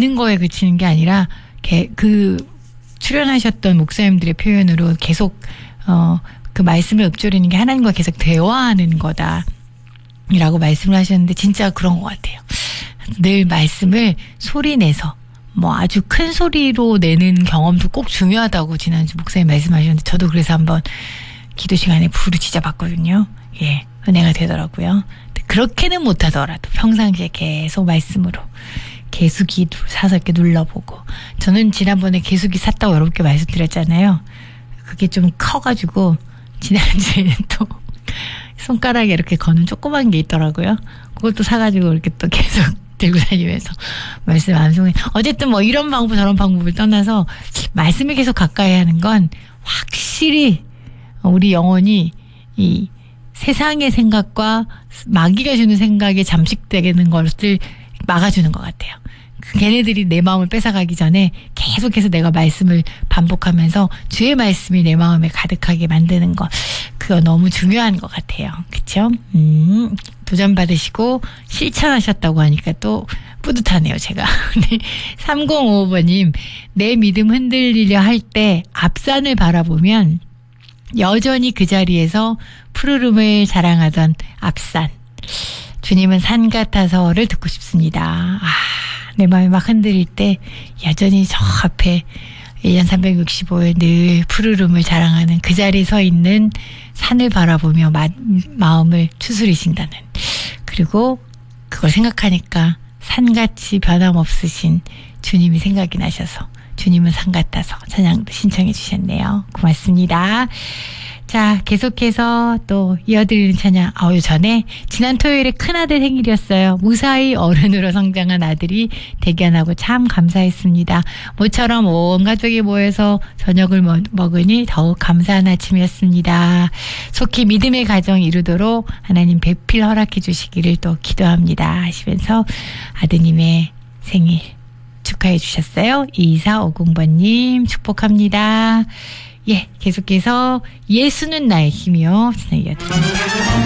듣는 거에 그치는 게 아니라 그 출연하셨던 목사님들의 표현으로 계속 그 말씀을 읊조리는 게 하나님과 계속 대화하는 거다라고 말씀을 하셨는데 진짜 그런 것 같아요. 늘 말씀을 소리내서 뭐 아주 큰 소리로 내는 경험도 꼭 중요하다고 지난주 목사님 말씀하셨는데 저도 그래서 한번 기도 시간에 부르짖어 봤거든요. 예, 은혜가 되더라고요. 그렇게는 못하더라도 평상시에 계속 말씀으로 개수기 사서 이렇게 눌러보고 저는 지난번에 개수기 샀다고 여러분께 말씀드렸잖아요. 그게 좀 커가지고 지난주에는 또 손가락에 이렇게 거는 조그만 게 있더라고요. 그것도 사가지고 이렇게 또 계속 들고 다니면서 말씀 암송해. 어쨌든 뭐 이런 방법 저런 방법을 떠나서 말씀을 계속 가까이 하는 건 확실히 우리 영혼이 이 세상의 생각과 마귀가 주는 생각에 잠식되는 것을 막아주는 것 같아요. 걔네들이 내 마음을 뺏어가기 전에 계속해서 내가 말씀을 반복하면서 주의 말씀이 내 마음에 가득하게 만드는 것, 그거 너무 중요한 것 같아요. 그렇죠? 도전받으시고 실천하셨다고 하니까 또 뿌듯하네요, 제가. 3055번님, 내 믿음 흔들리려 할 때 앞산을 바라보면 여전히 그 자리에서 푸르름을 자랑하던 앞산. 주님은 산 같아서를 듣고 싶습니다. 내 마음이 막 흔들릴 때 여전히 저 앞에 1년 365일 늘 푸르름을 자랑하는 그 자리에 서 있는 산을 바라보며 마음을 추스리신다는. 그리고 그걸 생각하니까 산같이 변함없으신 주님이 생각이 나셔서 주님은 산 같아서 찬양도 신청해 주셨네요. 고맙습니다. 자, 계속해서 또 이어드리는 찬양. 전에 지난 토요일에 큰아들 생일이었어요. 무사히 어른으로 성장한 아들이 대견하고 참 감사했습니다. 모처럼 온 가족이 모여서 저녁을 먹으니 더욱 감사한 아침이었습니다. 속히 믿음의 가정 이루도록 하나님 배필 허락해 주시기를 또 기도합니다 하시면서 아드님의 생일 축하해 주셨어요. 2450번님 축복합니다. 예, 계속해서 예수는 나의 힘이요. 이어드립니다.